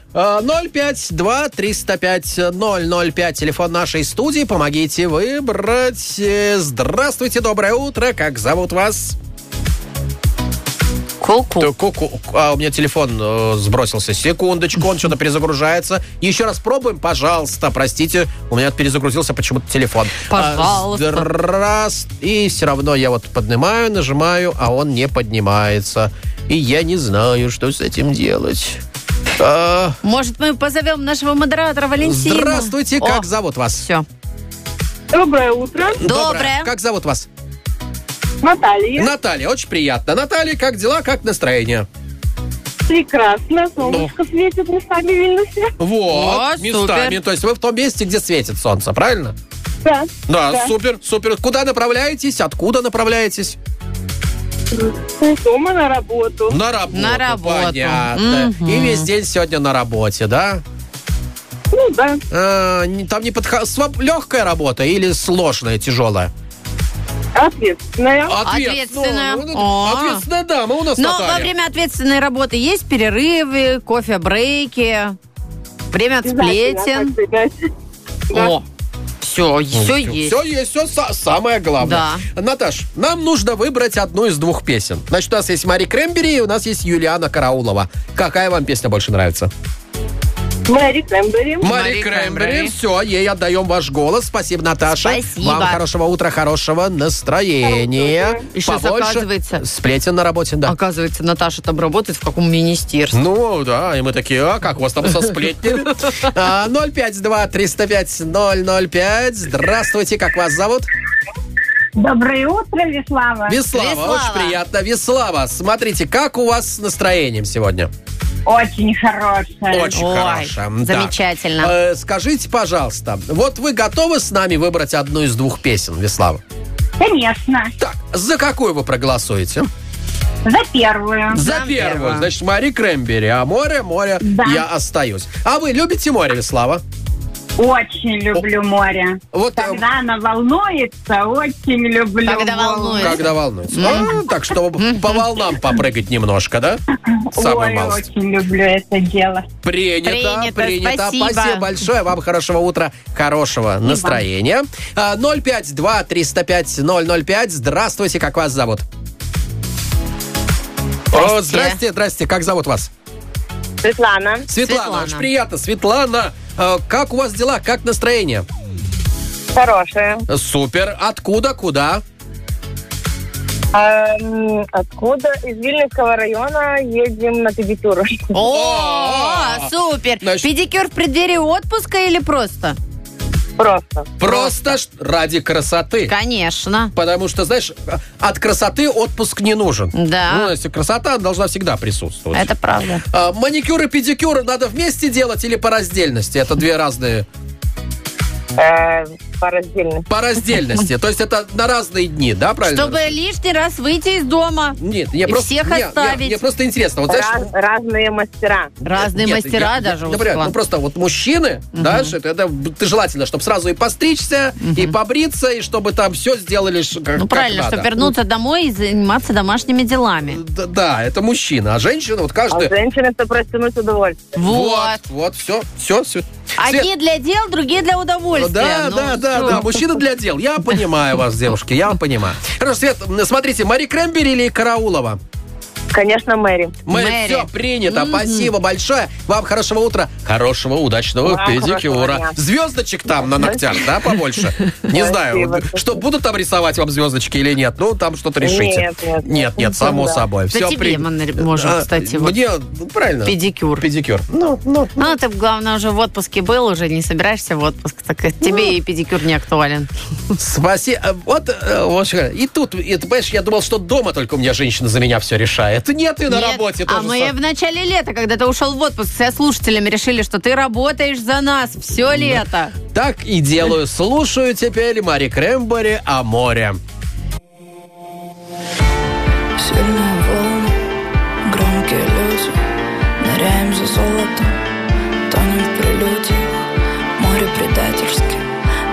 052-305-005. Телефон нашей студии. Помогите выбрать. Здравствуйте, доброе утро. Как зовут вас? Ку-ку. У меня телефон сбросился. Секундочку, он что-то перезагружается. Еще раз пробуем, пожалуйста. Простите, у меня перезагрузился почему-то телефон. Пожалуйста. И все равно я вот поднимаю, нажимаю, а он не поднимается. И я не знаю, что с этим делать. Может, мы позовем нашего модератора Валентину? Здравствуйте, как зовут вас? Все. Доброе утро. Доброе. Как зовут вас? Наталья. Наталья, очень приятно. Наталья, как дела, как настроение? Прекрасно. Солнышко светит местами в Вильнюсе. Вот, местами. Супер. То есть вы в том месте, где светит солнце, правильно? Да. Да, супер. Куда направляетесь? Откуда направляетесь? Дома на работу. На работу. На работу. Понятно. И весь день сегодня на работе, да? Ну, да. Там не легкая работа или сложная, тяжелая? Ответственная. Ответственная. Ответственная дама у нас, Но Наталья. во время ответственной работы есть перерывы, кофе-брейки, время от сплетен. О, все есть. Все есть, все самое главное. Да. Наташ, нам нужно выбрать одну из двух песен. Значит, у нас есть Мари Краймбери и у нас есть Юлиана Караулова. Какая вам песня больше нравится? Мари Краймбери. Мари Краймбери. Все, ей отдаем ваш голос. Спасибо, Наташа. Спасибо. Вам хорошего утра, хорошего настроения. И сейчас, оказывается, сплетен на работе, да. Оказывается, Наташа там работает в каком министерстве. Ну, да, и мы такие, как у вас там со сплетнями? 052-305-005. Здравствуйте, как вас зовут? Доброе утро, Веслава. Веслава, очень приятно. Веслава, смотрите, как у вас с настроением сегодня? Очень хорошая. Очень хорошо. Замечательно. Да. Скажите, пожалуйста, вот вы готовы с нами выбрать одну из двух песен, Веслава? Конечно. Так, за какую вы проголосуете? За первую. За первую. Значит, Мари Краймбери. А море, Да. я остаюсь. А вы любите море, Веслава? Очень люблю море. Вот, Когда она волнуется, очень люблю. Когда волнуется. Когда волнуется. Так, чтобы по волнам попрыгать немножко, да? Ой, очень люблю это дело. Принято. Спасибо. Спасибо большое. Вам хорошего утра, хорошего настроения. 052-305-005. Здравствуйте, как вас зовут? Здрасте. Как зовут вас? Светлана. Светлана. Очень приятно. Светлана, как у вас дела? Как настроение? Хорошая. Супер. Откуда? Куда? Откуда? Из Вильнюсского района едем на педикюр. О, супер. Значит- Педикюр в преддверии отпуска или просто? Просто. Ради красоты. Конечно. Потому что, знаешь, от красоты отпуск не нужен. Да. Ну, если красота должна всегда присутствовать. Это правда. Маникюр и педикюр надо вместе делать или по раздельности? Это две разные... По раздельности. По раздельности. То есть это на разные дни, да, правильно? Чтобы лишний раз выйти из дома. Нет, и всех оставить. Мне просто интересно. Вот, знаешь, Разные мастера. Разные нет, мастера даже. например, Вова. просто вот мужчины, да, что это ты желательно, чтобы сразу и постричься, и побриться, и чтобы там все сделали как Правильно, надо. чтобы вернуться домой и заниматься домашними делами. Да, это мужчина. А женщина, вот каждый... женщины, чтобы растянуть удовольствие. Вот, все. Одни для дел, другие для удовольствия. Да. Мужчина для дел. Я понимаю вас, девушки, я понимаю. Хорошо, Свет, смотрите, Мари Краймбери или Караулова? Конечно, Мэри. Мэри. Все принято. Спасибо большое. Вам хорошего утра. Хорошего, удачного Вам педикюра. хорошего дня. Звездочек там на ногтях, да, побольше? Не знаю, Спасибо. что будут там рисовать вам звездочки или нет. Ну, там что-то решите. Нет. Само собой. Да Все тебе мы можем, кстати, вот Мне, правильно. педикюр. Педикюр. Ну, ты, главное, уже в отпуске был, уже не собираешься в отпуск. Так тебе и педикюр не актуален. Спасибо. Вот, и тут, ты понимаешь, я думал, что дома только у меня женщина за меня все решает. Нет, и на работе а тоже. мы в начале лета, когда ты ушел в отпуск, со слушателями решили, что ты работаешь за нас все лето. Так и делаю. Слушаю теперь Мари Краймбери о море. Сильные волны, громкие люди, ныряем за золотом, тонем в прелюдиях, море предательски.